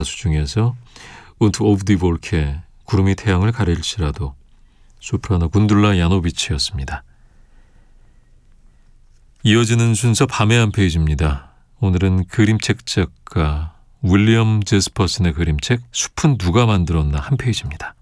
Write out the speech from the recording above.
가수 중에서 운트 오브 디 볼케, 구름이 태양을 가릴지라도, 소프라노 군둘라 야노비치였습니다. 이어지는 순서 밤의 한 페이지입니다. 오늘은 그림책 작가 윌리엄 제스퍼슨의 그림책 숲은 누가 만들었나 한 페이지입니다.